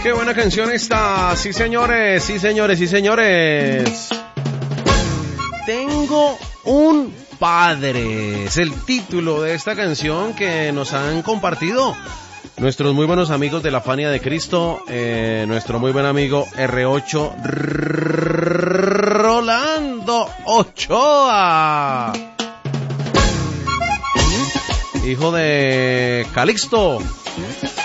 Qué buena canción esta. Sí, señores, sí, señores, sí, señores. Tengo un padre. Es el título de esta canción que nos han compartido nuestros muy buenos amigos de la Fania de Cristo. Nuestro muy buen amigo R8 Rolando Ochoa, hijo de Calixto.